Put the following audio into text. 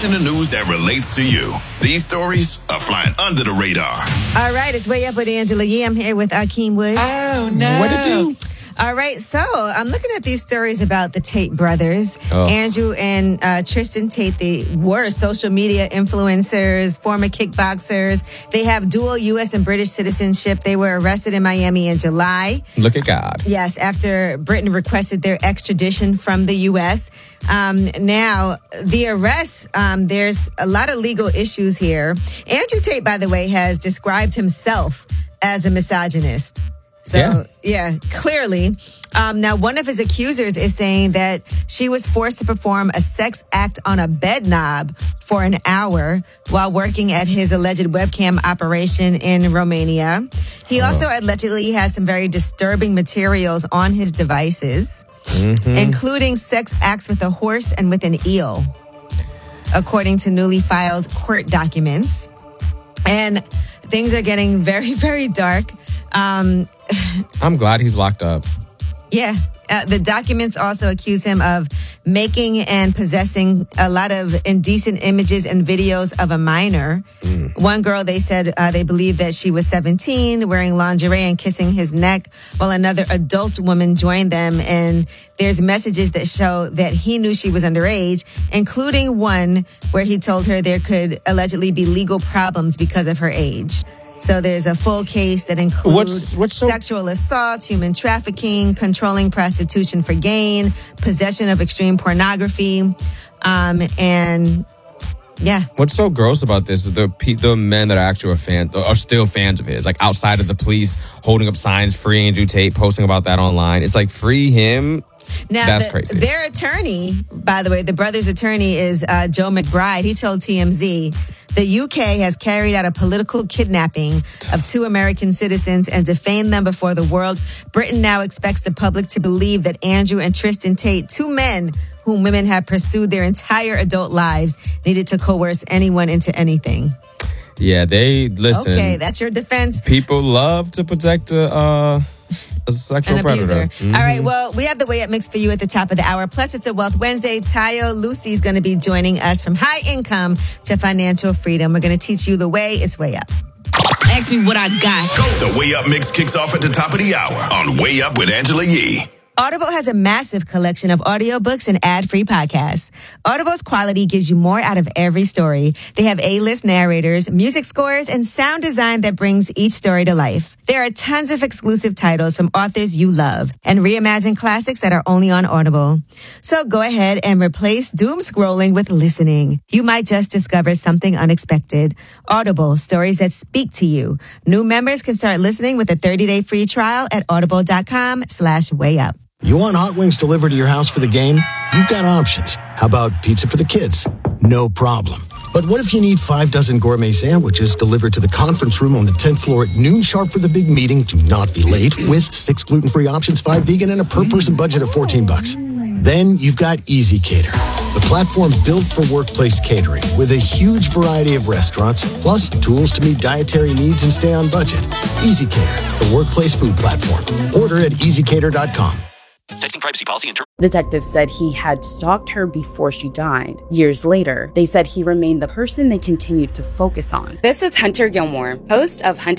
stories in the news that relates to you. These stories are flying under the radar. All right, it's Way Up with Angela Yee. I'm here with Akeem Woods. Oh, no. What it do? All right, so I'm looking at these stories about the Tate brothers. Oh. Andrew and Tristan Tate, they were social media influencers, former kickboxers. They have dual U.S. and British citizenship. They were arrested in Miami in July. Look at God. Yes, after Britain requested their extradition from the U.S. Now, the arrests, there's a lot of legal issues here. Andrew Tate, by the way, has described himself as a misogynist. So, yeah, clearly. Now, one of his accusers is saying that she was forced to perform a sex act on a bed knob for an hour while working at his alleged webcam operation in Romania. He also allegedly had some very disturbing materials on his devices, including sex acts with a horse and with an eel, according to newly filed court documents. And things are getting very, very dark. I'm glad he's locked up. Yeah. The documents also accuse him of making and possessing a lot of indecent images and videos of a minor. One girl, they said they believe that she was 17, wearing lingerie and kissing his neck, while another adult woman joined them. And there's messages that show that he knew she was underage, including one where he told her there could allegedly be legal problems because of her age. So there's a full case that includes sexual assault, human trafficking, controlling prostitution for gain, possession of extreme pornography, and yeah. What's so gross about this is the men that are actually are still fans of his, like outside of the police, holding up signs, free Andrew Tate, posting about that online. It's like, free him. Now, that's crazy. Their attorney, by the way, the brother's attorney is Joe McBride. He told TMZ, the UK has carried out a political kidnapping of 2 American citizens and defamed them before the world. Britain now expects the public to believe that Andrew and Tristan Tate, 2 men whom women have pursued their entire adult lives, needed to coerce anyone into anything. Yeah, they listen. Okay, that's your defense. People love to protect a sexual predator. All right, well, we have the Way Up mix for you at the top of the hour. Plus, it's a Wealth Wednesday. Tayo Lucy's going to be joining us from high income to financial freedom. We're going to teach you the way. It's Way Up. Ask me what I got. The Way Up mix kicks off at the top of the hour on Way Up with Angela Yee. Audible has a massive collection of audiobooks and ad-free podcasts. Audible's quality gives you more out of every story. They have A-list narrators, music scores, and sound design that brings each story to life. There are tons of exclusive titles from authors you love and reimagined classics that are only on Audible. So go ahead and replace doom scrolling with listening. You might just discover something unexpected. Audible, stories that speak to you. New members can start listening with a 30-day free trial at audible.com/wayup. You want hot wings delivered to your house for the game? You've got options. How about pizza for the kids? No problem. But what if you need 5 dozen gourmet sandwiches delivered to the conference room on the 10th floor at noon sharp for the big meeting? Do not be late with 6 gluten-free options, 5 vegan, and a per-person budget of $14. Then you've got Easy Cater, the platform built for workplace catering with a huge variety of restaurants, plus tools to meet dietary needs and stay on budget. Easy Cater, the workplace food platform. Order at easycater.com. Texting privacy policy and Detectives said he had stalked her before she died. Years later, they said he remained the person they continued to focus on. This is Hunter Gilmore, host of Hunter